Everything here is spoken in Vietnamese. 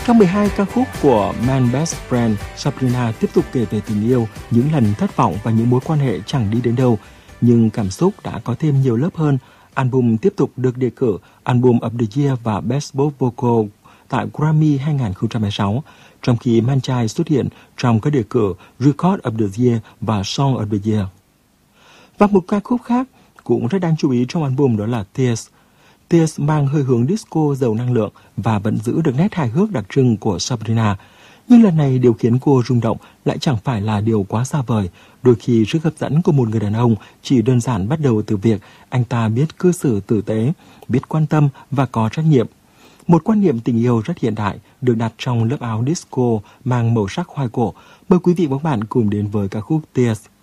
Trong 12 ca khúc của Man Best Friend, Sabrina tiếp tục kể về tình yêu, những lần thất vọng và những mối quan hệ chẳng đi đến đâu. Nhưng cảm xúc đã có thêm nhiều lớp hơn. Album tiếp tục được đề cử Album of the Year và Best Pop Vocal tại Grammy 2016, trong khi Man Child xuất hiện trong các đề cử Record of the Year và Song of the Year. Và một ca khúc khác cũng rất đáng chú ý trong album đó là Tears. Tears mang hơi hướng disco giàu năng lượng và vẫn giữ được nét hài hước đặc trưng của Sabrina. Nhưng lần này điều khiến cô rung động lại chẳng phải là điều quá xa vời. Đôi khi sức hấp dẫn của một người đàn ông chỉ đơn giản bắt đầu từ việc anh ta biết cư xử tử tế, biết quan tâm và có trách nhiệm. Một quan niệm tình yêu rất hiện đại được đặt trong lớp áo disco mang màu sắc hoài cổ. Mời quý vị và các bạn cùng đến với ca khúc Tears.